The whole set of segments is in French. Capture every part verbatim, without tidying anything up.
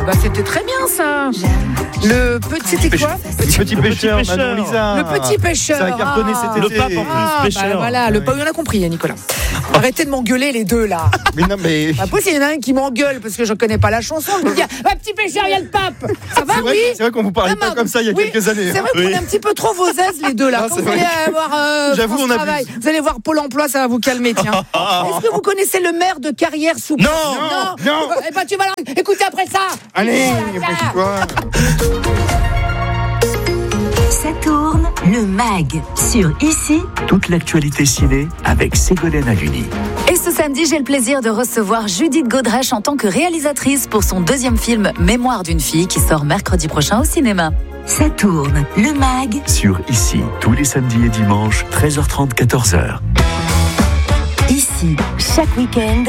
bah c'était très bien ça. Le petit, c'était quoi? Petit, petit pêcheur, Manon Lisa. Le petit pêcheur. Ça a cartonné ah, cet été. Le pape en plus, ah, pêcheur. bah, voilà, le pape, on a compris, hein, Nicolas. Arrêtez de m'engueuler les deux là. Mais non, mais. Pas possible, il y en a un qui m'engueule parce que je connais pas la chanson. Je me dis, ah, petit pêcheur, il y a le pape. Ça va, C'est vrai, oui? c'est vrai qu'on vous parlait Ah, pas mais- comme ça il y a oui, quelques années. C'est vrai hein. qu'on est un petit peu trop vos aises les deux là. Ah, Quand c'est vous vrai. allez avoir euh, J'avoue, France on abuse. Travail, vous allez voir Pôle emploi, ça va vous calmer, tiens. Est-ce que vous connaissez le maire de Carrière sous Non, non, non. Eh ben tu vas écoutez après ça. Allez, Voilà. dépêche-toi. Ça tourne, le mag sur Ici. Toute l'actualité ciné avec Ségolène Haluni. Et ce samedi, j'ai le plaisir de recevoir Judith Godrèche en tant que réalisatrice pour son deuxième film Mémoire d'une fille qui sort mercredi prochain au cinéma. Ça tourne, le mag. Sur Ici, tous les samedis et dimanches, treize heures trente, quatorze heures. Ici, chaque week-end.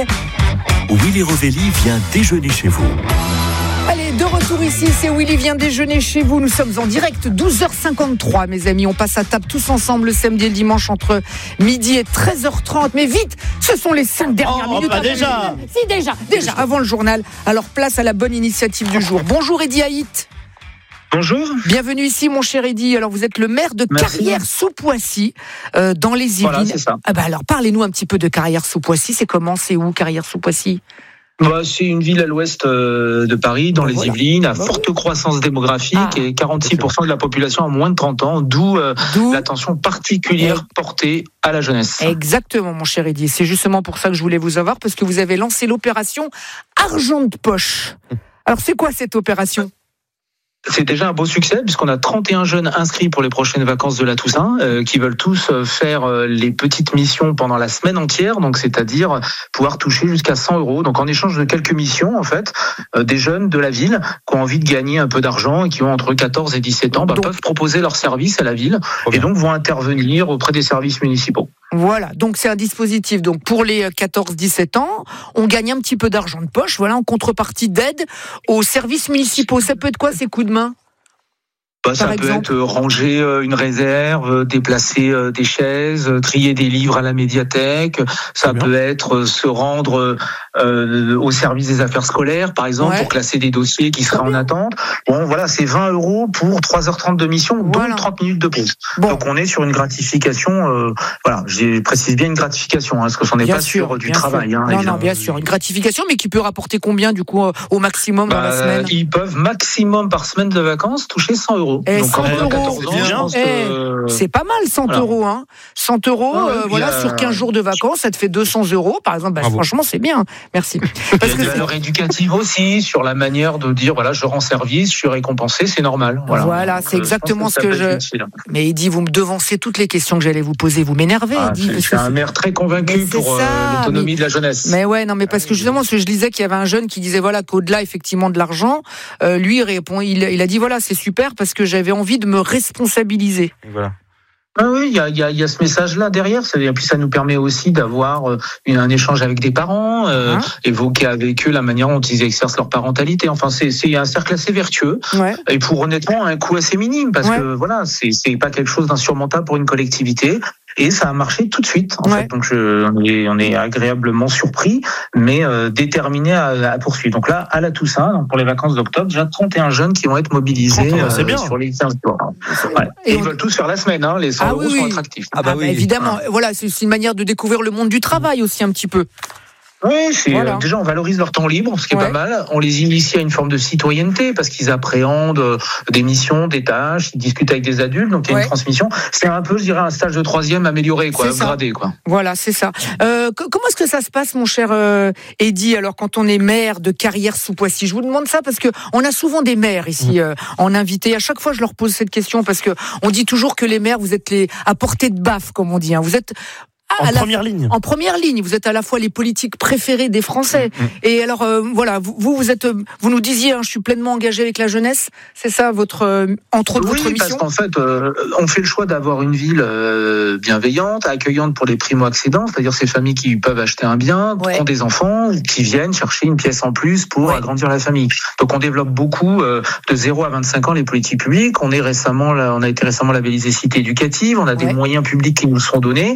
Willy Rovelli vient déjeuner chez vous. Allez, de retour ici, c'est Willy vient déjeuner chez vous. Nous sommes en direct, douze heures cinquante-trois, mes amis. On passe à table tous ensemble le samedi et le dimanche entre midi et treize heures trente. Mais vite, ce sont les cinq dernières Oh, minutes. pas avant- déjà. Si, déjà, déjà, avant le journal. Alors, place à la bonne initiative du jour. Bonjour, Eddy Haït. Bonjour. Bienvenue ici, mon cher Eddy. Alors, vous êtes le maire de Merci. Carrière-sous-Poissy, euh, dans les Yvelines. Voilà, c'est ça. Ah bah alors, parlez-nous un petit peu de Carrière-sous-Poissy. C'est comment, c'est où, Carrière-sous-Poissy? Bah, c'est une ville à l'ouest euh, de Paris, dans Bah, les voilà. Yvelines, à Bah, forte croissance démographique Ah. et quarante-six pour cent de la population a moins de trente ans, d'où euh, D'où l'attention particulière portée à la jeunesse. Exactement, mon cher Eddy. C'est justement pour ça que je voulais vous avoir, parce que vous avez lancé l'opération Argent de poche. Alors, c'est quoi cette opération? C'est déjà un beau succès puisqu'on a trente et un jeunes inscrits pour les prochaines vacances de la Toussaint euh, qui veulent tous euh, faire euh, les petites missions pendant la semaine entière, donc c'est-à-dire pouvoir toucher jusqu'à cent euros. Donc en échange de quelques missions, en fait, euh, des jeunes de la ville qui ont envie de gagner un peu d'argent et qui ont entre quatorze et dix-sept ans bah, Donc- peuvent proposer leur service à la ville Trop et bien. donc vont intervenir auprès des services municipaux. Voilà, donc c'est un dispositif. Donc pour les quatorze dix-sept ans, on gagne un petit peu d'argent de poche, voilà, en contrepartie d'aide aux services municipaux. Ça peut être quoi ces coups de main? Bah, ça Par peut exemple. être euh, ranger euh, une réserve, euh, déplacer euh, des chaises, euh, trier des livres à la médiathèque. Ça bien. peut être euh, se rendre euh, au service des affaires scolaires, par exemple, Ouais. pour classer des dossiers qui seraient en attente. Bon, voilà, c'est vingt euros pour trois heures trente de mission, Voilà. dont trente minutes de pause. Bon. Donc on est sur une gratification, euh, voilà, je précise bien une gratification, hein, parce que ce n'est Bien pas sûr, sur du bien travail. sûr. Hein, non, non, évidemment. bien sûr, une gratification, mais qui peut rapporter combien du coup euh, au maximum dans la Bah, semaine? ils peuvent maximum par semaine de vacances toucher cent euros. Eh, Donc cent quand on a euros. quatorze ans, je pense Eh, que... C'est pas mal, cent Voilà. euros. Hein. cent euros, Ah ouais, euh, puis, voilà, euh, sur quinze jours de vacances, ça te fait deux cents euros, par exemple. Bah, Bravo. franchement, c'est bien. Merci. Il Parce y a que des c'est- valeurs éducatives aussi sur la manière de dire voilà je rends service, je suis récompensé, c'est normal. Voilà, Voilà, Donc, c'est euh, exactement pense ce que ça peut je- être utile. Mais Eddy, vous me devancez toutes les questions que j'allais vous poser. Vous m'énervez, Ah, Eddy. c'est- parce c'est que un c'est- maire très Mais convaincu c'est pour euh, ça, l'autonomie mais- de la jeunesse. Mais ouais, non, mais parce que justement, ce que je disais qu'il y avait un jeune qui disait voilà qu'au-delà effectivement de l'argent, euh, lui il répond, il, il a dit voilà c'est super parce que j'avais envie de me responsabiliser. Et voilà. Ah oui, il y a, il y, a, il y a ce message-là derrière. Ça- Et puis ça nous permet aussi d'avoir euh, une- un échange avec des parents, euh, Hein évoquer avec eux la manière dont ils exercent leur parentalité. Enfin, c'est c'est un cercle assez vertueux. Ouais. Et pour honnêtement un coût assez minime parce Ouais. que voilà, c'est c'est pas quelque chose d'insurmontable pour une collectivité. Et ça a marché tout de suite. En Ouais. fait. Donc je, on, est, on est agréablement surpris, mais euh, déterminé à, à poursuivre. Donc là, à la Toussaint, donc pour les vacances d'octobre, déjà trente et un jeunes qui vont être mobilisés trente, c'est bien. sur les quinze jours. Ouais. Et Et on- ils veulent tous faire la semaine. Hein. Les cent Ah euros oui, sont oui. attractifs. Ah bah Ah, oui. évidemment, voilà, c'est c'est une manière de découvrir le monde du travail aussi un petit peu. Oui, c'est Voilà. euh, déjà on valorise leur temps libre, ce qui est Ouais. pas mal. On les initie à une forme de citoyenneté parce qu'ils appréhendent euh, des missions, des tâches, ils discutent avec des adultes, donc il y a Ouais. une transmission. C'est un peu, je dirais, un stage de troisième amélioré, quoi, C'est ça. upgradé, quoi. Voilà, c'est ça. Euh, co- comment est-ce que ça se passe, mon cher euh, Eddy, alors quand on est maire de Carrière-sous-Poissy? Je vous demande ça parce que on a souvent des maires ici euh, en invité. À chaque fois, je leur pose cette question parce que on dit toujours que les maires, vous êtes les à portée de baffe, comme on dit. Hein. Vous êtes à En la- première ligne. en première ligne. Vous êtes à la fois les politiques préférés des Français. Et alors, euh, voilà, vous, vous vous êtes, euh, vous nous disiez, hein, je suis pleinement engagé avec la jeunesse. C'est ça votre, euh, entre autres, votre Oui, parce mission. qu'en fait, euh, on fait le choix d'avoir une ville euh, bienveillante, accueillante pour les primo-accédants, c'est-à-dire ces familles qui peuvent acheter un bien, Ouais. qui ont des enfants, qui viennent chercher une pièce en plus pour Ouais. agrandir la famille. Donc on développe beaucoup euh, de zéro à vingt-cinq ans les politiques publiques. On est récemment, là, on a été récemment labellisé cité éducative. On a des Ouais. moyens publics qui nous sont donnés.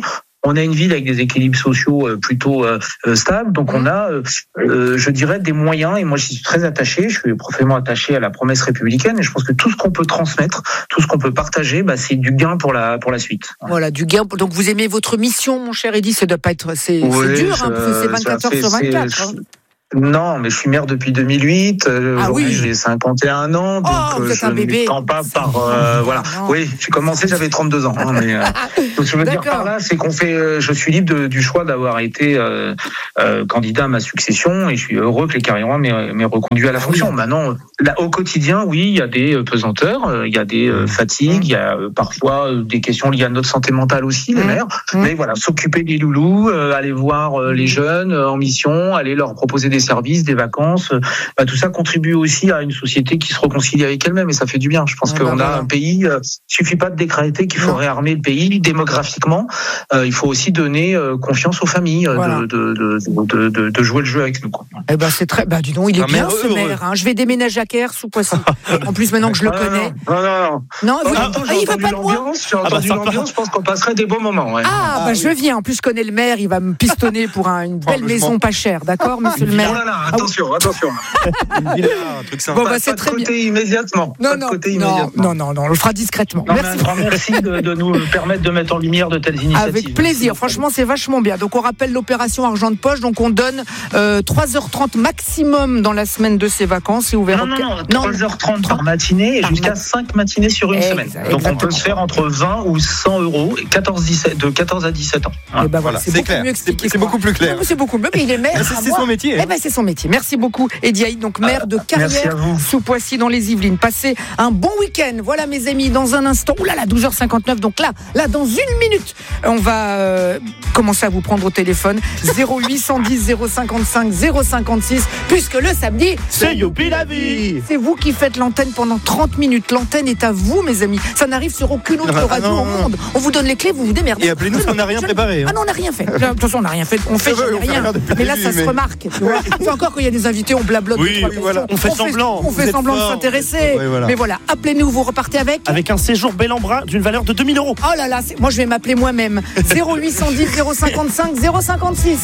On a une ville avec des équilibres sociaux plutôt euh, stables, donc on a, euh, je dirais, des moyens. Et moi, je suis très attaché. Je suis profondément attaché à la promesse républicaine. Et je pense que tout ce qu'on peut transmettre, tout ce qu'on peut partager, bah, c'est du gain pour la pour la suite. Voilà, du gain. Donc vous aimez votre mission, mon cher Eddy. Ça doit pas être, c'est, oui, c'est dur, ça, hein, parce que c'est vingt-quatre heures sur vingt-quatre. Hein. Non, mais je suis maire depuis deux mille huit. Euh, ah aujourd'hui, oui. j'ai cinquante et un ans, donc oh, euh, je ne m'étends pas par. Euh, voilà. Non. Oui, j'ai commencé, j'avais trente-deux ans. Hein, mais, euh, donc je veux D'accord. dire par là, c'est qu'on fait. Euh, je suis libre de, du choix d'avoir été euh, euh, candidat à ma succession, et je suis heureux que les Carriérois m'aient, m'aient reconduit à la fonction. Oui. Maintenant, là, au quotidien, oui, il y a des pesanteurs, euh, il y a des euh, fatigues, il y a euh, parfois euh, des questions liées à notre santé mentale aussi, les mmh. maires. Mmh. Mais voilà, s'occuper des loulous, euh, aller voir euh, les jeunes euh, en mission, aller leur proposer des services, des vacances. Bah, tout ça contribue aussi à une société qui se réconcilie avec elle-même, et ça fait du bien. Je pense ouais, qu'on bah, a voilà. un pays, euh, il suffit pas de décréter qu'il faut non. réarmer le pays démographiquement, euh, il faut aussi donner euh, confiance aux familles euh, voilà. de, de, de, de, de, de jouer le jeu avec nous. Quoi. Eh ben c'est très, bah dis donc, il est ah, bien ce maire. Hein. Je vais déménager à Caire sous Poissy. En plus maintenant que je le ah, connais. Non, non, non. Non, vous, ah, attends, ah, il va pas de moi. J'ai entendu ah, bah, l'ambiance, je pense qu'on passerait des bons moments. Ouais. Ah, bah oui. je viens. En plus, je connais le maire, il va me pistonner pour un, une belle maison pas chère, d'accord, monsieur le maire. Oh là là, attention. Attention. Une villa, un truc sympa. Bon, bah, c'est pas très de côté bien. Immédiatement. Non, pas non, de côté non, immédiatement. non, non, non, on le fera discrètement. Non, merci. Un grand merci de, de nous permettre de mettre en lumière de telles initiatives. Avec plaisir. Franchement, c'est vachement bien. Donc, on rappelle l'opération Argent de Poche. Donc, on donne euh, trois heures trente maximum dans la semaine de ces vacances. C'est ouvert. Non, non, non, trois heures trente par matinée et par jusqu'à mat... cinq matinées sur une exact, semaine. Donc, exactement. On peut se faire entre vingt ou cent euros quatorze, dix-sept, de quatorze à dix-sept ans. Voilà. Et ben voilà, c'est, c'est beaucoup clair. mieux expliqué. C'est beaucoup plus clair. Non, c'est beaucoup mieux. Mais il est maire. C'est, c'est son métier. Eh ben, c'est son métier. Merci beaucoup, Eddy Haït, donc maire de Carrière sous Poissy dans les Yvelines. Passez un bon week-end. Voilà mes amis, dans un instant. Ouh là là, douze heures cinquante-neuf. Donc là, là, dans une minute, on va euh, commencer à vous prendre au téléphone. zéro huit cent dix zéro cinquante-cinq zéro cinquante-six. Puisque le samedi, c'est Youpi la vie. C'est vous qui faites l'antenne pendant trente minutes. L'antenne est à vous, mes amis. Ça n'arrive sur aucune autre ah, radio non, au monde. On vous donne les clés, vous vous démerdez. Et appelez-nous, on n'a rien je... préparé. Hein. Ah non, on n'a rien fait. De toute façon, on n'a rien fait. On fait, on rien. rien. Mais là, ça mais... se remarque. Tu vois. C'est encore quand il y a des invités, on blablote. Oui, oui voilà. On fait on semblant. Fait, on fait semblant fort. De s'intéresser. Oui, voilà. Mais voilà, appelez-nous, vous repartez avec Avec un séjour bel en bras d'une valeur de deux mille euros. Oh là là, c'est... moi je vais m'appeler moi-même. zéro huit cent dix zéro cinquante-cinq zéro cinquante-six.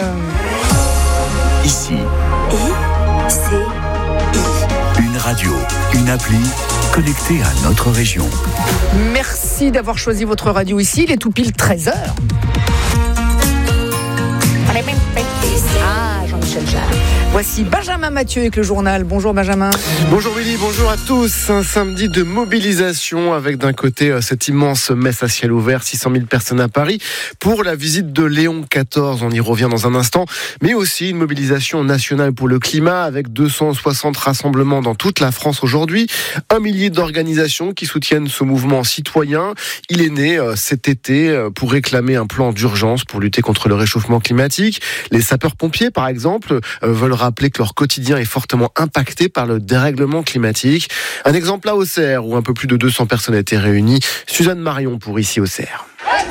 Ici. I, C, I. Une radio, une appli connectée à notre région. Merci d'avoir choisi votre radio ici. Il est tout pile treize heures. Ah, Jean-Michel Jarre. Voici Benjamin Mathieu avec le journal. Bonjour Benjamin. Bonjour Willy, bonjour à tous. Un samedi de mobilisation avec d'un côté cette immense messe à ciel ouvert, six cent mille personnes à Paris pour la visite de Léon quatorze. On y revient dans un instant. Mais aussi une mobilisation nationale pour le climat avec deux cent soixante rassemblements dans toute la France aujourd'hui. Un millier d'organisations qui soutiennent ce mouvement citoyen. Il est né cet été pour réclamer un plan d'urgence pour lutter contre le réchauffement climatique. Les sapeurs-pompiers, par exemple, veulent rappeler que leur quotidien est fortement impacté par le dérèglement climatique. Un exemple à Auxerre, où un peu plus de deux cents personnes étaient réunies. Suzanne Marion pour Ici Auxerre.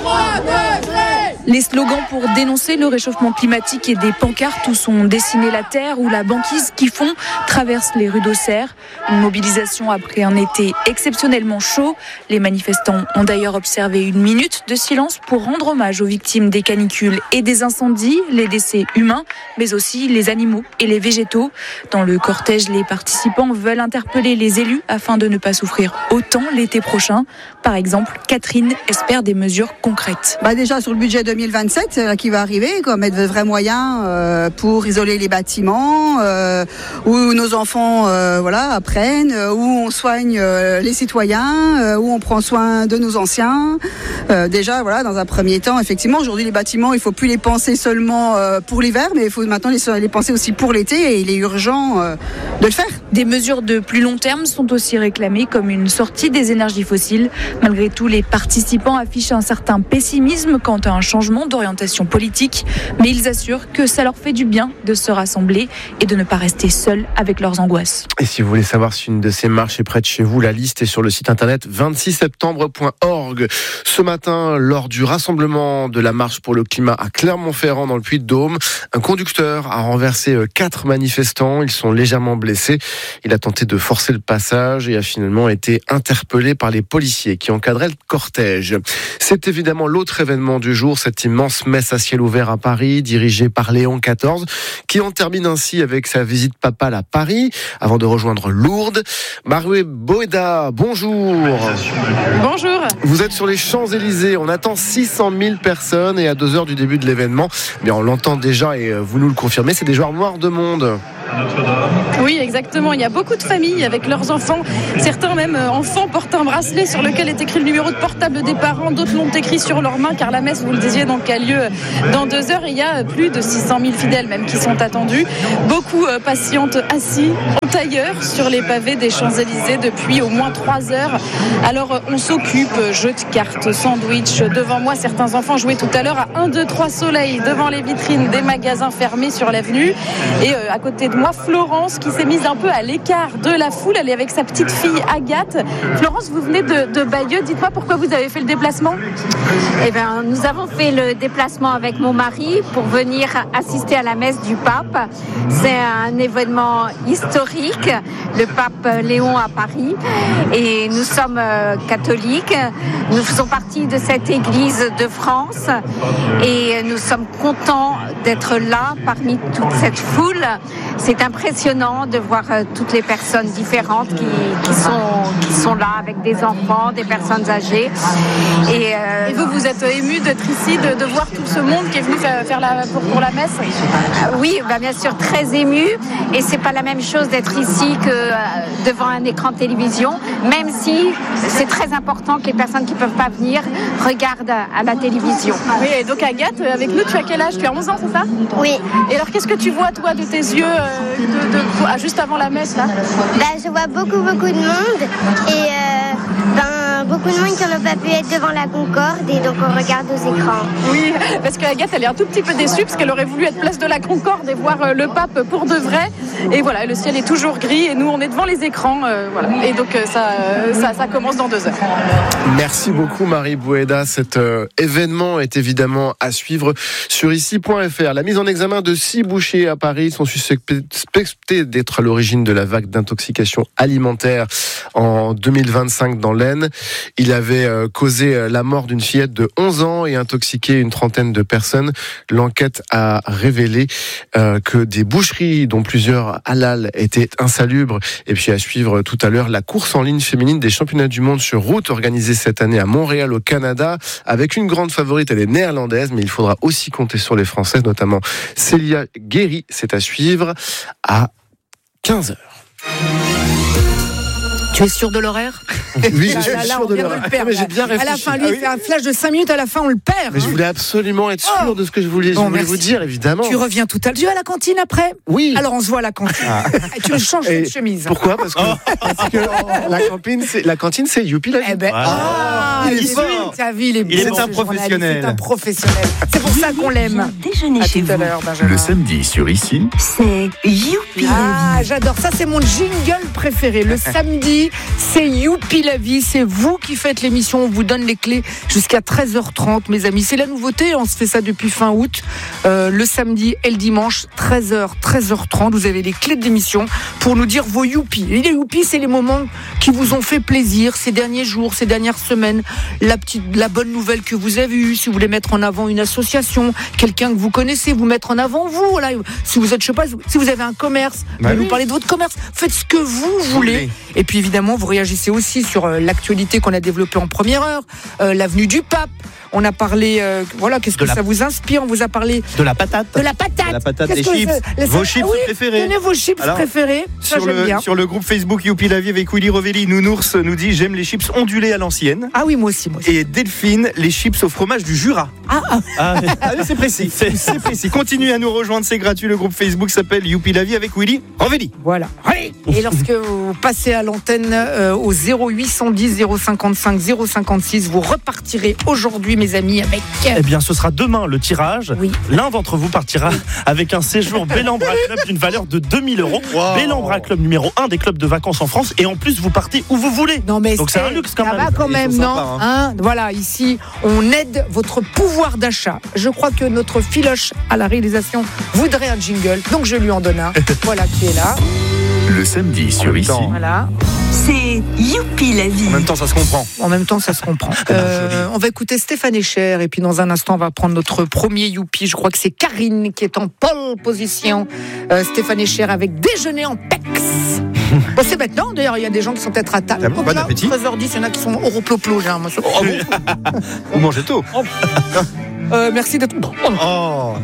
Les slogans pour dénoncer le réchauffement climatique et des pancartes où sont dessinés la terre ou la banquise qui fond traversent les rues d'Auxerre. Une mobilisation après un été exceptionnellement chaud. Les manifestants ont d'ailleurs observé une minute de silence pour rendre hommage aux victimes des canicules et des incendies, les décès humains, mais aussi les animaux et les végétaux. Dans le cortège, les participants veulent interpeller les élus afin de ne pas souffrir autant l'été prochain. Par exemple, Catherine espère des mesures concrètes. Bah déjà sur le budget deux mille vingt-sept euh, qui va arriver, quoi, mettre de vrais moyens euh, pour isoler les bâtiments, euh, où nos enfants euh, voilà, apprennent, euh, où on soigne euh, les citoyens, euh, où on prend soin de nos anciens. Euh, déjà, voilà, dans un premier temps, effectivement, aujourd'hui les bâtiments, il ne faut plus les penser seulement euh, pour l'hiver, mais il faut maintenant les, les penser aussi pour l'été et il est urgent euh, de le faire. Des mesures de plus long terme sont aussi réclamées comme une sortie des énergies fossiles. Malgré tout, les participants affichent un certain pessimisme quant à un changement d'orientation politique, mais ils assurent que ça leur fait du bien de se rassembler et de ne pas rester seuls avec leurs angoisses. Et si vous voulez savoir si une de ces marches est près de chez vous, la liste est sur le site internet vingt-six septembre point org. Ce matin, lors du rassemblement de la marche pour le climat à Clermont-Ferrand dans le Puy-de-Dôme, un conducteur a renversé quatre manifestants. Ils sont légèrement blessés. Il a tenté de forcer le passage et a finalement été interpellé par les policiers qui encadraient le cortège. C'est évidemment l'autre événement du jour, cette cette immense messe à ciel ouvert à Paris, dirigée par Léon quatorze, qui en termine ainsi avec sa visite papale à Paris, avant de rejoindre Lourdes. Marie Boeda, bonjour. Bonjour. Vous êtes sur les Champs-Élysées, on attend six cent mille personnes et à deux heures du début de l'événement, mais on l'entend déjà et vous nous le confirmez, c'est des joueurs noirs de monde. Oui, exactement. Il y a beaucoup de familles avec leurs enfants. Certains même enfants portent un bracelet sur lequel est écrit le numéro de portable des parents. D'autres l'ont écrit sur leurs mains car la messe, vous le disiez, donc a lieu dans deux heures. Et il y a plus de six cent mille fidèles même qui sont attendus. Beaucoup patientent assis en tailleur sur les pavés des Champs-Élysées depuis au moins trois heures. Alors on s'occupe, jeux de cartes, sandwich. Devant moi, certains enfants jouaient tout à l'heure à un, deux, trois soleils devant les vitrines des magasins fermés sur l'avenue. Et à côté de moi, Florence qui s'est mise un peu à l'écart de la foule. Elle est avec sa petite fille Agathe. Florence, vous venez de, de Bayeux. Dites-moi pourquoi vous avez fait le déplacement. Eh bien, nous avons fait le déplacement avec mon mari pour venir assister à la messe du pape. C'est un événement historique, le pape Léon à Paris. Et nous sommes catholiques. Nous faisons partie de cette église de France. Et nous sommes contents d'être là parmi toute cette foule. C'est impressionnant de voir euh, toutes les personnes différentes qui, qui, sont, qui sont là avec des enfants, des personnes âgées. Et, euh, Et vous, vous êtes ému d'être ici, de, de voir tout ce monde qui est venu faire, faire la, pour, pour la messe. euh, Oui, bah, bien sûr, très ému. Et c'est pas la même chose d'être ici que euh, devant un écran de télévision, même si c'est très important que les personnes qui ne peuvent pas venir regardent à la télévision. Oui, et donc Agathe, avec nous, tu as quel âge? Tu as onze ans, c'est ça? Oui. Et alors, qu'est-ce que tu vois, toi, de tes yeux euh, de, de, ah, juste avant la messe, là? Bah, je vois beaucoup, beaucoup de monde et euh, ben, beaucoup de monde qui n'ont pas pu être devant la Concorde et donc on regarde aux écrans. Oui, parce qu'Agathe, elle est un tout petit peu déçue parce qu'elle aurait voulu être place de la Concorde et voir euh, le pape pour de vrai. Et voilà, le ciel est toujours gris et nous, on est devant les écrans. Euh, voilà. Et donc, euh, ça, euh, ça, ça commence dans deux heures. Merci beaucoup, Marie Boeda. Cet euh, événement est évidemment à suivre sur ici point f r. La mise en examen de six bouchers à Paris sont suspectés d'être à l'origine de la vague d'intoxication alimentaire en deux mille vingt-cinq dans l'Aisne. Il avait euh, causé la mort d'une fillette de onze ans et intoxiqué une trentaine de personnes. L'enquête a révélé euh, que des boucheries, dont plusieurs halal, étaient insalubres. Et puis à suivre tout à l'heure la course en ligne féminine des championnats du monde sur route organisée cette année à Montréal au Canada. Avec une grande favorite, elle est néerlandaise, mais il faudra aussi compter sur les Françaises, notamment Célia Guéry. C'est à suivre à quinze heures. Tu es sûr de l'horaire? Oui, je là, suis là, sûr là, de on l'horaire. le perd, Mais j'ai bien réfléchi. À la fin, lui, Ah il oui. fait un flash de cinq minutes, à la fin, on le perd. Mais je voulais absolument être sûr Oh. de ce que je voulais, je Bon, voulais merci. vous dire, évidemment. Tu reviens tout à l'heure. Tu vas à la cantine après? Oui. Alors, on se voit à la cantine. Ah. Tu me changes Et de chemise. Pourquoi? Parce que, parce que la cantine, c'est, la cantine, c'est Youpi la vie. Eh ben, ah, il est il est fort. Ta vie, il est, Il est bon, un ce professionnel. journaliste, C'est un professionnel. C'est pour ça qu'on l'aime. Déjeuner À chez tout à vous. l'heure, Benjamin. Le samedi sur ici, C'est Youpi Ah, la vie. j'adore. Ça, c'est mon jingle préféré. Le samedi, c'est Youpi la vie. C'est vous qui faites l'émission. On vous donne les clés jusqu'à treize heures trente, mes amis. C'est la nouveauté. On se fait ça depuis fin août. Euh, le samedi et le dimanche, treize heures, treize heures trente. Vous avez les clés de l'émission pour nous dire vos Youpi. Et les Youpi, c'est les moments qui vous ont fait plaisir ces derniers jours, ces dernières semaines. La petite, la bonne nouvelle que vous avez eue. Si vous voulez mettre en avant une association, quelqu'un que vous connaissez, vous mettre en avant vous. Voilà. Si vous êtes, je sais pas, si vous avez un commerce, Bah vous oui. nous parlez de votre commerce. Faites ce que vous voulez. Et puis évidemment, vous réagissez aussi sur euh, l'actualité qu'on a développée en première heure, euh, l'avenue du pape. On a parlé, euh, voilà, qu'est-ce De que la- ça vous inspire? On vous a parlé De la patate. de la patate. De la patate, Qu'est-ce des que chips. c'est- Vos ça- chips oui, préférés. Donnez vos chips Alors, préférés. Ça, Sur j'aime le, bien. sur le groupe Facebook Youpi la vie avec Willy Rovelli, Nounours nous dit j'aime les chips ondulés à l'ancienne. Ah oui, moi aussi, moi aussi. Et Delphine, les chips au fromage du Jura. Ah, ah. Ah, oui, c'est précis. C'est, c'est précis. Continuez à nous rejoindre, c'est gratuit. Le groupe Facebook s'appelle Youpi la vie avec Willy Rovelli. Voilà. Et lorsque vous passez à l'antenne euh, au zéro huit cent dix zéro cinquante-cinq zéro cinquante-six, vous repartirez aujourd'hui, mes amis, avec. Eh bien, ce sera demain le tirage. Oui. L'un d'entre vous partira avec un séjour Bellambra Club d'une valeur de deux mille euros. Wow. Bellambra Club numéro un des clubs de vacances en France. Et en plus, vous partez où vous voulez. Non mais Donc c'est un luxe quand ça même. va quand Ils même, sont non sympas, hein Voilà, ici, on aide votre pouvoir d'achat. Je crois que notre filoche à la réalisation voudrait un jingle, donc je lui en donne un. Voilà qui est là. le samedi sur ici, Voilà. c'est youpi la vie. En même temps, ça se comprend. En même temps, ça se comprend. Euh, on va écouter Stéphane Echer et puis dans un instant, on va prendre notre premier youpi. Je crois que c'est Karine qui est en pole position. Euh, Stéphane Echer avec déjeuner en pex. Bon, c'est maintenant. D'ailleurs, il y a des gens qui sont peut-être à table. Bon, bon appétit. treize heures dix, il y en a qui sont au replo-plo. J'ai un oh, bon. Vous mangez tôt. Euh, merci d'être. Oh.